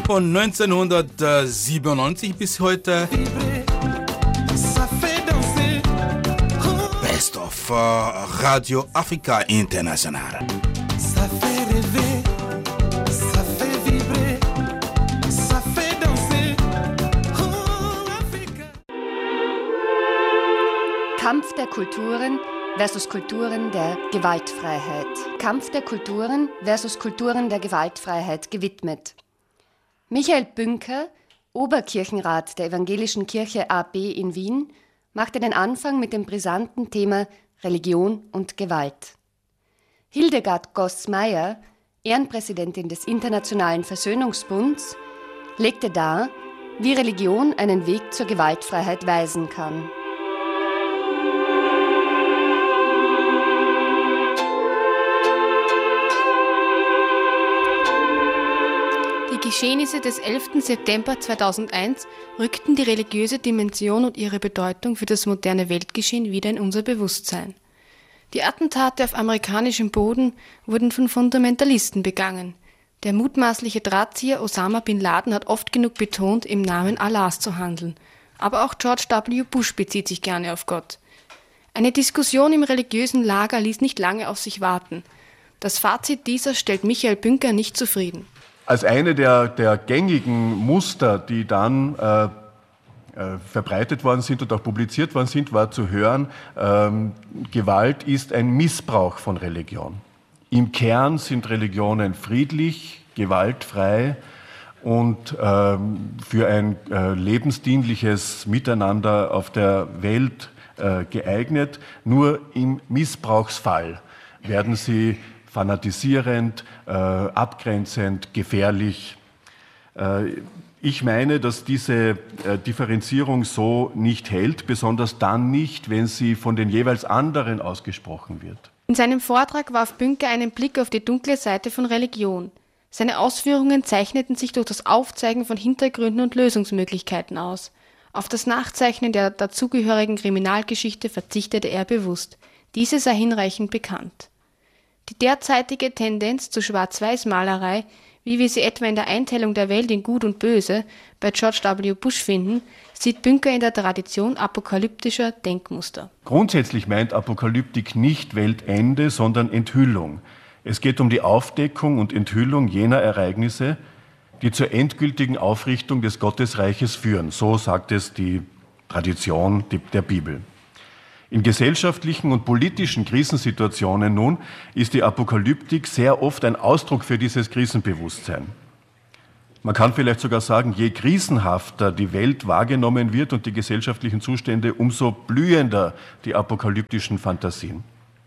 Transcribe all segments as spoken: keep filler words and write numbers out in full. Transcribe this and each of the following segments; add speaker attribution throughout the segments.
Speaker 1: von neunzehnhundertsiebenundneunzig bis heute. Best of uh, Radio Afrika International.
Speaker 2: Kampf der Kulturen versus Kulturen der Gewaltfreiheit. Kampf der Kulturen versus Kulturen der Gewaltfreiheit gewidmet. Michael Bünker, Oberkirchenrat der Evangelischen Kirche A B in Wien, machte den Anfang mit dem brisanten Thema Religion und Gewalt. Hildegard Goss-Meyer, Ehrenpräsidentin des Internationalen Versöhnungsbunds, legte dar, wie Religion einen Weg zur Gewaltfreiheit weisen kann.
Speaker 3: Die Geschehnisse des elften September zweitausendeins rückten die religiöse Dimension und ihre Bedeutung für das moderne Weltgeschehen wieder in unser Bewusstsein. Die Attentate auf amerikanischem Boden wurden von Fundamentalisten begangen. Der mutmaßliche Drahtzieher Osama bin Laden hat oft genug betont, im Namen Allahs zu handeln. Aber auch George W. Bush bezieht sich gerne auf Gott. Eine Diskussion im religiösen Lager ließ nicht lange auf sich warten. Das Fazit dieser stellt Michael Bünker nicht zufrieden.
Speaker 4: Als eine der, der gängigen Muster, die dann äh, äh, verbreitet worden sind und auch publiziert worden sind, war zu hören, ähm, Gewalt ist ein Missbrauch von Religion. Im Kern sind Religionen friedlich, gewaltfrei und ähm, für ein äh, lebensdienliches Miteinander auf der Welt äh, geeignet. Nur im Missbrauchsfall werden sie fanatisierend, äh, abgrenzend, gefährlich. Äh, ich meine, dass diese äh, Differenzierung so nicht hält, besonders dann nicht, wenn sie von den jeweils anderen ausgesprochen wird.
Speaker 3: In seinem Vortrag warf Bünker einen Blick auf die dunkle Seite von Religion. Seine Ausführungen zeichneten sich durch das Aufzeigen von Hintergründen und Lösungsmöglichkeiten aus. Auf das Nachzeichnen der dazugehörigen Kriminalgeschichte verzichtete er bewusst. Diese sei hinreichend bekannt. Die derzeitige Tendenz zur Schwarz-Weiß-Malerei, wie wir sie etwa in der Einteilung der Welt in Gut und Böse bei George W. Bush finden, sieht Bünker in der Tradition apokalyptischer Denkmuster.
Speaker 4: Grundsätzlich meint Apokalyptik nicht Weltende, sondern Enthüllung. Es geht um die Aufdeckung und Enthüllung jener Ereignisse, die zur endgültigen Aufrichtung des Gottesreiches führen. So sagt es die Tradition der Bibel. In gesellschaftlichen und politischen Krisensituationen nun ist die Apokalyptik sehr oft ein Ausdruck für dieses Krisenbewusstsein. Man kann vielleicht sogar sagen, je krisenhafter die Welt wahrgenommen wird und die gesellschaftlichen Zustände, umso blühender die apokalyptischen Fantasien.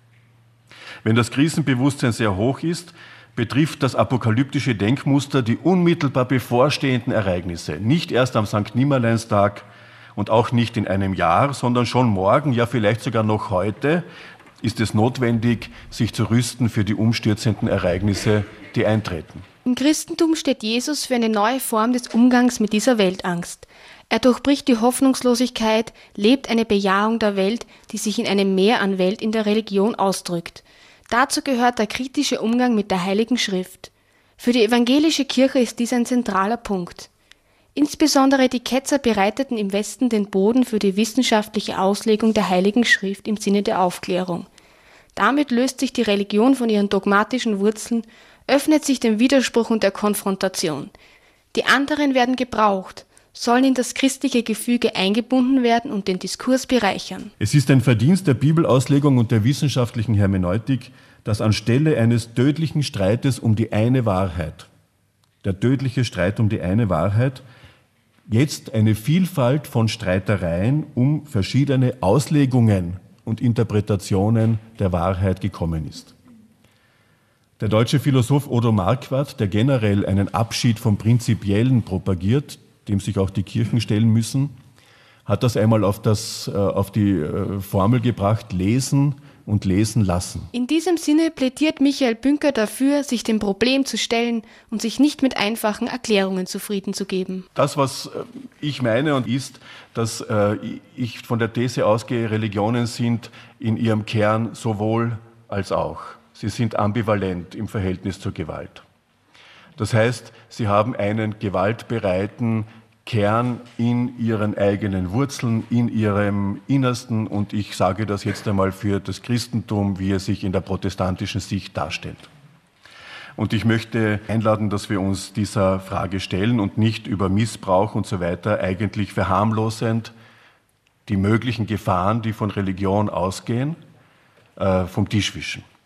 Speaker 4: Wenn das Krisenbewusstsein sehr hoch ist, betrifft das apokalyptische Denkmuster die unmittelbar bevorstehenden Ereignisse, nicht erst am Sankt Nimmerleinstag, und auch nicht in einem Jahr, sondern schon morgen, ja vielleicht sogar noch heute, ist es notwendig, sich zu rüsten für die umstürzenden Ereignisse, die eintreten.
Speaker 3: Im Christentum steht Jesus für eine neue Form des Umgangs mit dieser Weltangst. Er durchbricht die Hoffnungslosigkeit, lebt eine Bejahung der Welt, die sich in einem Mehr an Welt in der Religion ausdrückt. Dazu gehört der kritische Umgang mit der Heiligen Schrift. Für die evangelische Kirche ist dies ein zentraler Punkt. Insbesondere die Ketzer bereiteten im Westen den Boden für die wissenschaftliche Auslegung der Heiligen Schrift im Sinne der Aufklärung. Damit löst sich die Religion von ihren dogmatischen Wurzeln, öffnet sich dem Widerspruch und der Konfrontation. Die anderen werden gebraucht, sollen in das christliche Gefüge eingebunden werden und den Diskurs bereichern.
Speaker 4: Es ist ein Verdienst der Bibelauslegung und der wissenschaftlichen Hermeneutik, dass anstelle eines tödlichen Streites um die eine Wahrheit, der tödliche Streit um die eine Wahrheit, jetzt eine Vielfalt von Streitereien um verschiedene Auslegungen und Interpretationen der Wahrheit gekommen ist. Der deutsche Philosoph Odo Marquardt, der generell einen Abschied vom Prinzipiellen propagiert, dem sich auch die Kirchen stellen müssen, hat das einmal auf, das, auf die Formel gebracht, lesen und lesen lassen.
Speaker 3: In diesem Sinne plädiert Michael Bünker dafür, sich dem Problem zu stellen und sich nicht mit einfachen Erklärungen zufrieden zu geben.
Speaker 4: Das, was ich meine, und ist, dass ich von der These ausgehe, Religionen sind in ihrem Kern sowohl als auch. Sie sind ambivalent im Verhältnis zur Gewalt. Das heißt, sie haben einen gewaltbereiten Kern in ihren eigenen Wurzeln, in ihrem Innersten, und ich sage das jetzt einmal für das Christentum, wie es sich in der protestantischen Sicht darstellt. Und ich möchte einladen, dass wir uns dieser Frage stellen und nicht über Missbrauch und so weiter eigentlich verharmlosend die möglichen Gefahren, die von Religion ausgehen, vom Tisch wischen.